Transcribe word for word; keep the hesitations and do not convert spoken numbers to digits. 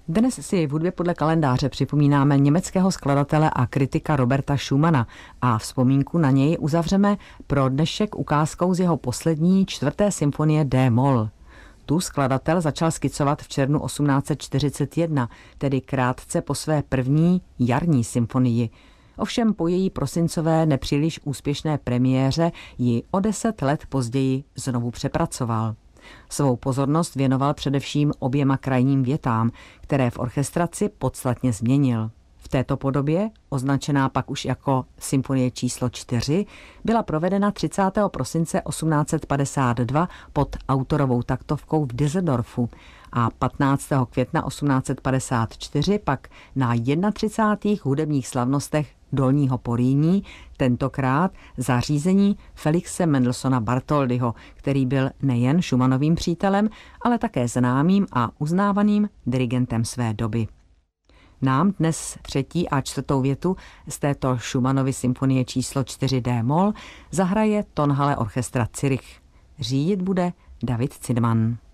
Dnes si v hudbě podle kalendáře připomínáme německého skladatele a kritika Roberta Schumana a vzpomínku na něj uzavřeme pro dnešek ukázkou z jeho poslední čtvrté symfonie D-moll. Tu skladatel začal skicovat v červnu osmnáct set čtyřicet jedna, tedy krátce po své první jarní symfonii. Ovšem po její prosincové nepříliš úspěšné premiéře ji o deset let později znovu přepracoval. Svou pozornost věnoval především oběma krajním větám, které v orchestraci podstatně změnil. V této podobě, označená pak už jako symfonie číslo čtyři, byla provedena třicátého prosince osmnáct set padesát dva pod autorovou taktovkou v Düsseldorfu a patnáctého května osmnáct set padesát čtyři pak na třicátých prvních hudebních slavnostech Dolního Porýní, tentokrát za řízení Felixe Mendelssohna Bartholdyho, který byl nejen Schumannovým přítelem, ale také známým a uznávaným dirigentem své doby. Nám dnes třetí a čtvrtou větu z této Schumannovy symfonie číslo čtyři D-moll zahraje Tonhalle Orchestra Zürich. Řídit bude David Zinman.